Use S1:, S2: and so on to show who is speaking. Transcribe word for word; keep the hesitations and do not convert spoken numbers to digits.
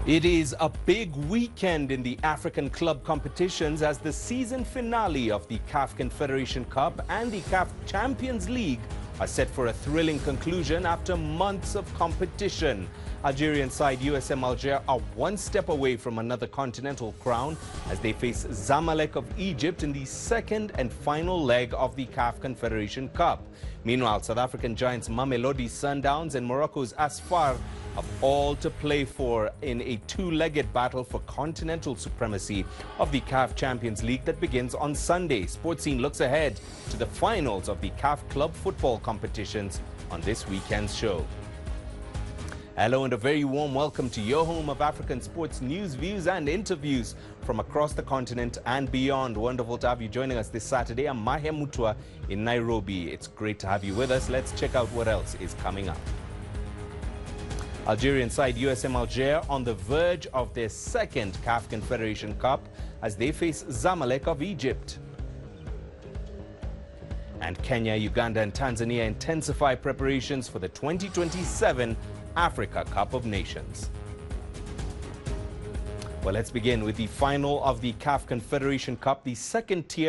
S1: It is a big weekend in the African club competitions as the season finale of the C A F Confederation Cup and the C A F Champions League are set for a thrilling conclusion after months of competition. Algerian side U S M Alger are one step away from another continental crown as they face Zamalek of Egypt in the second and final leg of the C A F Confederation Cup. Meanwhile, South African giants Mamelodi Sundowns and Morocco's Asfar have all to play for in a two-legged battle for continental supremacy of the C A F Champions League that begins on Sunday. Sportscene looks ahead to the finals of the C A F club football competitions on this weekend's show. Hello and a very warm welcome to your home of African sports news, views and interviews from across the continent and beyond. Wonderful to have you joining us this Saturday. I'm Mahia Mutua in Nairobi. It's great to have you with us. Let's check out what else is coming up. Algerian side U S M Alger on the verge of their second C A F Confederation Cup as they face Zamalek of Egypt. And Kenya, Uganda and Tanzania intensify preparations for the twenty twenty-seven Africa Cup of Nations. Well, let's begin with the final of the C A F Confederation Cup, the second tier